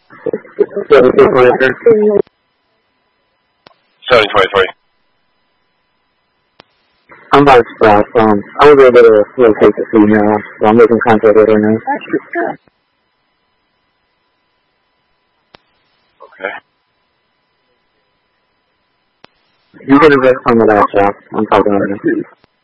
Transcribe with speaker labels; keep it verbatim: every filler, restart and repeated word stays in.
Speaker 1: seventy twenty-three.
Speaker 2: seventy twenty-three.
Speaker 1: I'm about to stop. Um, I was able to locate the female, so I'm making contact with her now.
Speaker 2: Okay.
Speaker 1: You get a rest on the last shot. I'm talking to her now.